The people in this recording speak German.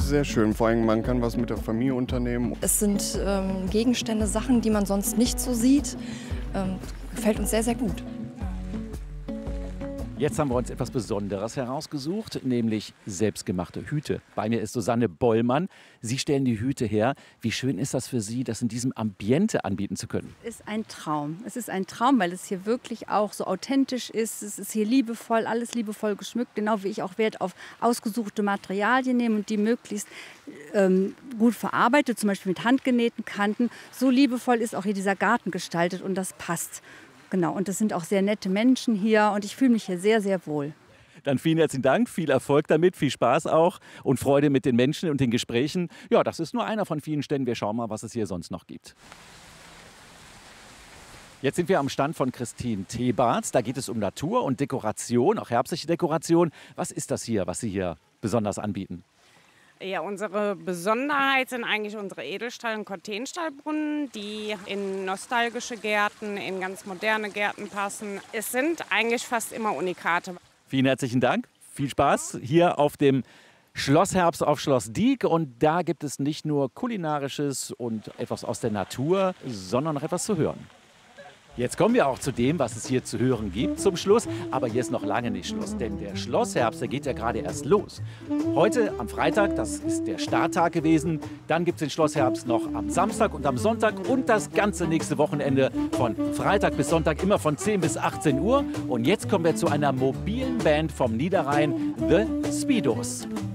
ist sehr schön. Vor allem, man kann was mit der Familie unternehmen. Es sind Gegenstände, Sachen, die man sonst nicht so sieht. Gefällt uns sehr, sehr gut. Jetzt haben wir uns etwas Besonderes herausgesucht, nämlich selbstgemachte Hüte. Bei mir ist Susanne Bollmann. Sie stellen die Hüte her. Wie schön ist das für Sie, das in diesem Ambiente anbieten zu können? Es ist ein Traum. Es ist ein Traum, weil es hier wirklich auch so authentisch ist. Es ist hier liebevoll, alles liebevoll geschmückt. Genau wie ich auch Wert auf ausgesuchte Materialien nehme und die möglichst gut verarbeitet, zum Beispiel mit handgenähten Kanten. So liebevoll ist auch hier dieser Garten gestaltet und das passt. Genau, und das sind auch sehr nette Menschen hier und ich fühle mich hier sehr, sehr wohl. Dann vielen herzlichen Dank, viel Erfolg damit, viel Spaß auch und Freude mit den Menschen und den Gesprächen. Ja, das ist nur einer von vielen Ständen. Wir schauen mal, was es hier sonst noch gibt. Jetzt sind wir am Stand von Christine Thebarts. Da geht es um Natur und Dekoration, auch herbstliche Dekoration. Was ist das hier, was Sie hier besonders anbieten? Ja, unsere Besonderheit sind eigentlich unsere Edelstahl- und Cortenstahlbrunnen, die in nostalgische Gärten, in ganz moderne Gärten passen. Es sind eigentlich fast immer Unikate. Vielen herzlichen Dank, viel Spaß hier auf dem Schlossherbst auf Schloss Dieck. Und da gibt es nicht nur Kulinarisches und etwas aus der Natur, sondern noch etwas zu hören. Jetzt kommen wir auch zu dem, was es hier zu hören gibt zum Schluss. Aber hier ist noch lange nicht Schluss, denn der Schlossherbst, der geht ja gerade erst los. Heute am Freitag, das ist der Starttag gewesen. Dann gibt es den Schlossherbst noch am Samstag und am Sonntag und das ganze nächste Wochenende von Freitag bis Sonntag, immer von 10 bis 18 Uhr. Und jetzt kommen wir zu einer mobilen Band vom Niederrhein, The Speedos.